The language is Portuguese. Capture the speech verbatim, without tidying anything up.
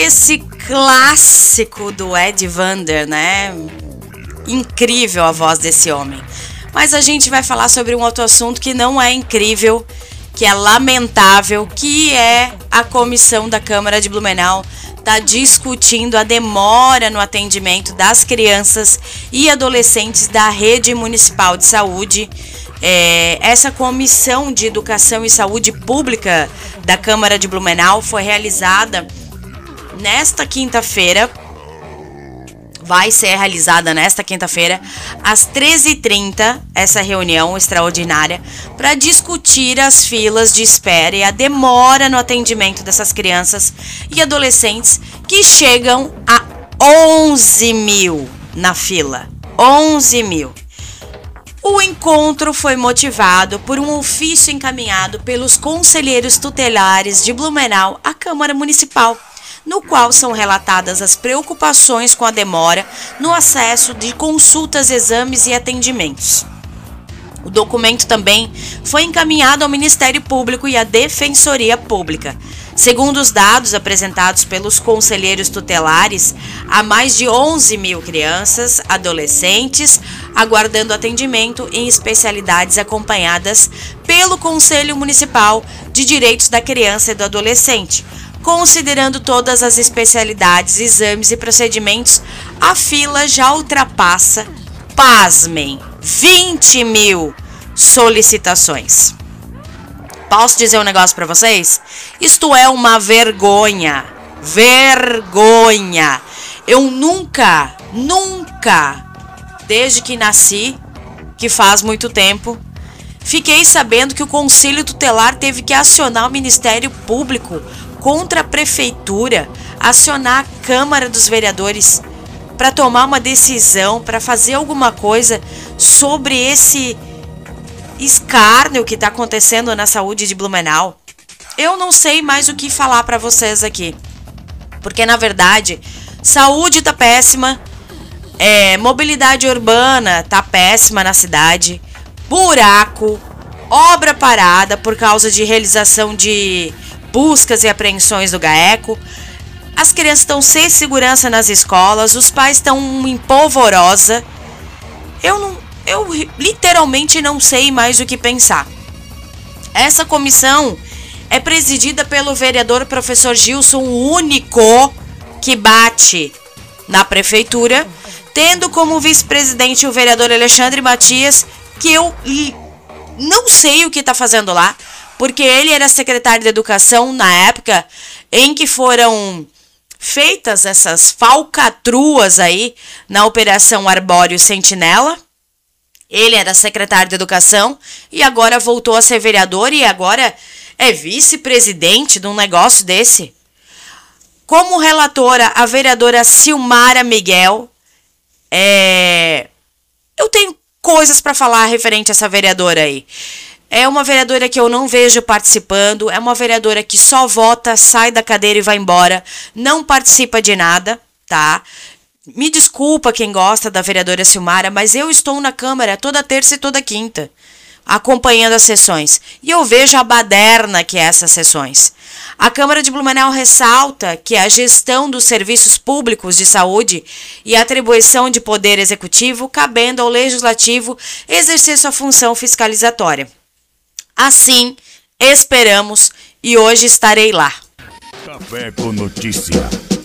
esse clássico do Ed Vander, né? Incrível a voz desse homem. Mas a gente vai falar sobre um outro assunto que não é incrível, que é lamentável, que é a comissão da Câmara de Blumenau está discutindo a demora no atendimento das crianças e adolescentes da Rede Municipal de Saúde. É, essa comissão de Educação e Saúde Pública da Câmara de Blumenau foi realizada nesta quinta-feira. Vai ser realizada nesta quinta-feira, às treze e trinta, essa reunião extraordinária, para discutir as filas de espera e a demora no atendimento dessas crianças e adolescentes que chegam a onze mil na fila. onze mil. O encontro foi motivado por um ofício encaminhado pelos conselheiros tutelares de Blumenau à Câmara Municipal, no qual são relatadas as preocupações com a demora no acesso de consultas, exames e atendimentos. O documento também foi encaminhado ao Ministério Público e à Defensoria Pública. Segundo os dados apresentados pelos conselheiros tutelares, há mais de onze mil crianças, adolescentes, aguardando atendimento em especialidades acompanhadas pelo Conselho Municipal de Direitos da Criança e do Adolescente. Considerando todas as especialidades, exames e procedimentos, a fila já ultrapassa, pasmem, vinte mil solicitações. Posso dizer um negócio para vocês? Isto é uma vergonha, vergonha. Eu nunca, nunca, desde que nasci, que faz muito tempo, fiquei sabendo que o Conselho Tutelar teve que acionar o Ministério Público contra a Prefeitura, acionar a Câmara dos Vereadores para tomar uma decisão, para fazer alguma coisa sobre esse escárnio que está acontecendo na saúde de Blumenau. Eu não sei mais o que falar para vocês aqui, porque na verdade, saúde tá péssima, é, mobilidade urbana tá péssima na cidade, buraco, obra parada por causa de realização de buscas e apreensões do GAECO, as crianças estão sem segurança nas escolas, os pais estão em polvorosa. Eu, não, eu literalmente não sei mais o que pensar. Essa comissão é presidida pelo vereador professor Gilson, o único que bate na prefeitura, tendo como vice-presidente o vereador Alexandre Matias, que eu não sei o que está fazendo lá, porque ele era secretário de Educação na época em que foram feitas essas falcatruas aí na Operação Arbóreo Sentinela. Ele era secretário de Educação e agora voltou a ser vereador e agora é vice-presidente de um negócio desse. Como relatora, a vereadora Silmara Miguel, é... eu tenho coisas para falar referente a essa vereadora aí. É uma vereadora que eu não vejo participando, é uma vereadora que só vota, sai da cadeira e vai embora, não participa de nada, tá? Me desculpa quem gosta da vereadora Silmara, mas eu estou na Câmara toda terça e toda quinta, acompanhando as sessões, e eu vejo a baderna que é essas sessões. A Câmara de Blumenau ressalta que a gestão dos serviços públicos de saúde e a atribuição de poder executivo, cabendo ao Legislativo exercer sua função fiscalizatória. Assim, esperamos e hoje estarei lá. Café com Notícia.